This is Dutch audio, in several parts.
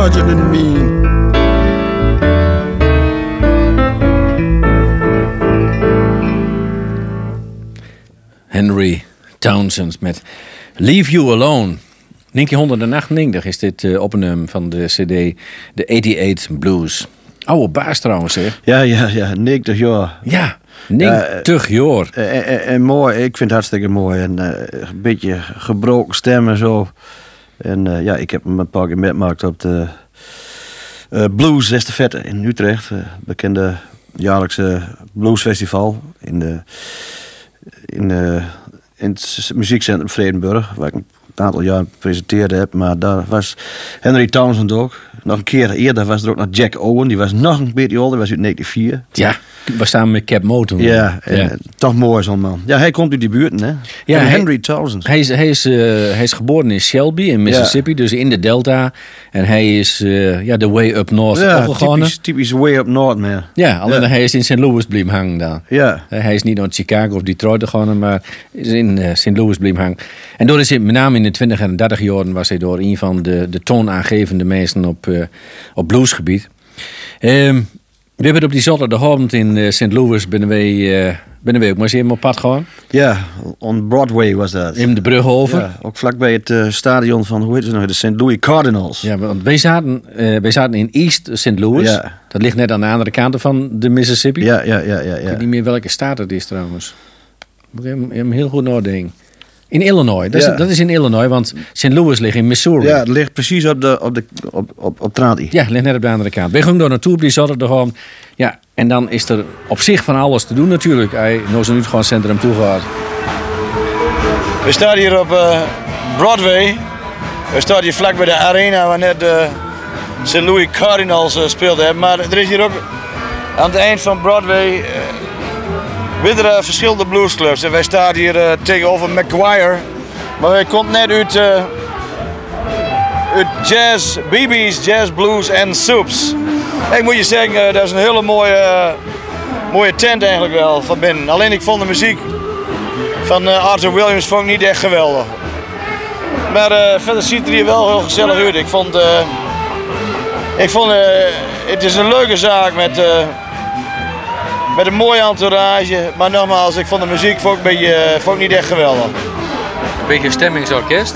charging and mean. Henry Townsend met Leave You Alone. 1998 is dit opname van de CD, de 88 Blues. Oude baas trouwens, hè? Ja, 90 jaar. Ja, 90 jaar. En mooi, ik vind het hartstikke mooi. En een beetje gebroken stem en zo. En ik heb hem een paar keer metgemaakt op de Blues Estafette in Utrecht. Bekende jaarlijkse bluesfestival in het muziekcentrum Vredenburg, waar ik een aantal jaar presenteerde heb. Maar daar was Henry Townsend ook. Nog een keer eerder was er ook nog Jack Owen. Die was nog een beetje ouder, was uit 1994. Ja, we staan met Cap Moten. Ja, toch mooi zo'n man. Ja, hij komt uit die buurt, hè? Ja, Henry Townsend. Hij is geboren in Shelby in Mississippi, dus in de Delta. En hij is de way up north opgegaan. Typisch way up north, man. Ja, alleen hij is in St. Louis blijven hangen daar. Ja. Hij is niet naar Chicago of Detroit gegaan, maar is in St. Louis blijven hangen. En door is hij, met name in de 20 en 30 jaren was hij door een van de toonaangevende mensen op bluesgebied. We hebben op die zaterdagavond in St. Louis binnen wij ook maar eens even op pad gaan. Ja, on Broadway was dat. In de brug over. Ja, ook vlakbij het stadion van, hoe heet het nou, de St. Louis Cardinals. Ja, want wij zaten in East St. Louis. Ja. Dat ligt net aan de andere kant van de Mississippi. Ja. Ik weet niet meer welke staat het is trouwens. Moet ik hem heel goed nadenken. In Illinois. Dat is in Illinois, want St. Louis ligt in Missouri. Ja, het ligt precies op Trati. Ja, het ligt net op de andere kant. We gaan daar naartoe op die zaterdag. Ja, en dan is er op zich van alles te doen natuurlijk. Hij naar zijn uitgaanscentrum toe gaat. We staan hier op Broadway. We staan hier vlak bij de arena waar net de St. Louis Cardinals speelden. Maar er is hier ook aan het eind van Broadway weer verschillende bluesclubs. En wij staan hier tegenover McGuire. Maar wij komen net uit jazz, BB's, jazz, blues en soups. Ik moet je zeggen, dat is een hele mooie tent eigenlijk wel van binnen. Alleen ik vond de muziek van Arthur Williams vond ik niet echt geweldig. Maar verder ziet het er hier wel heel gezellig uit. Ik vond het is een leuke zaak met een mooie entourage. Maar nogmaals, ik vond de muziek vond ik niet echt geweldig. Een beetje een stemmingsorkest?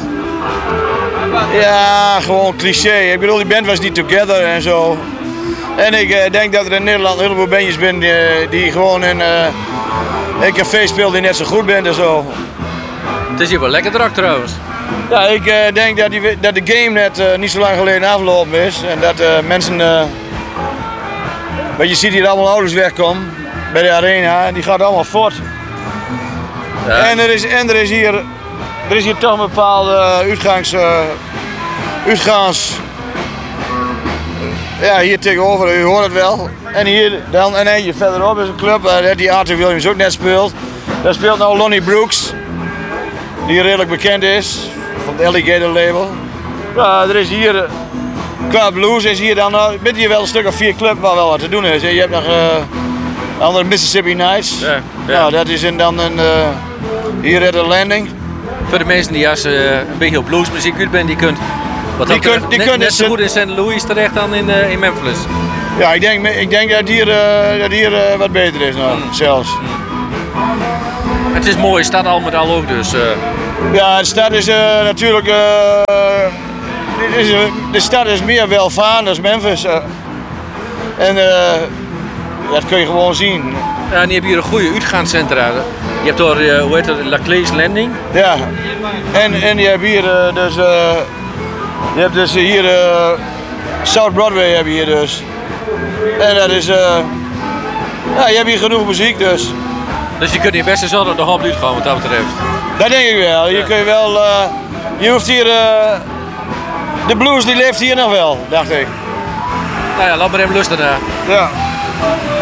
Ja, gewoon cliché. Ik bedoel, die band was niet together en zo. En ik denk dat er in Nederland een heleboel bandjes zijn die gewoon in een café speelden die net zo goed bent en zo. Het is hier wel lekker drak trouwens. Ja, ik denk dat de game net niet zo lang geleden afgelopen is. En dat mensen... maar je ziet hier allemaal ouders wegkomen bij de arena en die gaat allemaal voort. Ja. En er is hier toch een bepaalde uitgaans... Ja, hier tegenover, u hoort het wel. En hier dan en eentje verderop is een club waar die Arthur Williams ook net speelt. Daar speelt nou Lonnie Brooks, die redelijk bekend is van het Alligator label. Ja, er is hier qua blues is hier dan bent hier wel een stuk of 4 club waar wel wat te doen is. Je hebt nog andere Mississippi Nights. Ja. Nou, dat is dan hier at the Landing. Voor de mensen die als een beetje op bluesmuziek uit bent, die kunt net zo goed in St. Louis terecht dan in Memphis. Ja, ik denk dat hier wat beter is nou, zelfs. Het is mooi, stad al met al ook dus. Ja, de stad is natuurlijk... de stad is meer welvarend dan Memphis. En dat kun je gewoon zien. Ja, en je hebt hier een goede uitgaanscentra. Je hebt door, hoe heet het, Laclais Landing. Ja, en je hebt hier je hebt dus hier South Broadway heb je hier dus. En dat is, ja, je hebt hier genoeg muziek dus. Dus je kunt hier best eens de hand uitgaan wat dat betreft. Dat denk ik wel. Hier kun je wel, je hoeft hier, de blues die leeft hier nog wel, dacht ik. Nou ja, laat maar even lusten daar. Ja.